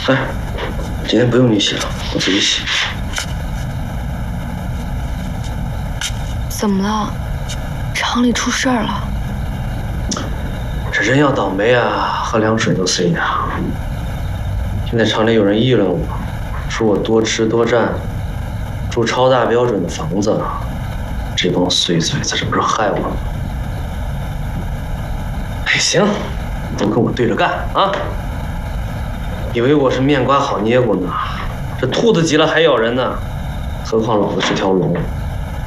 哎，今天不用你洗了，我自己洗。 怎么了？厂里出事儿了？ 这人要倒霉啊，喝凉水都塞呀。现在厂里有人议论我，说我多吃多占，住超大标准的房子，这帮碎嘴子这不是害我吗？哎，行，都跟我对着干啊！以为我是面瓜好捏过呢，这兔子急了还咬人呢，何况老子是条龙。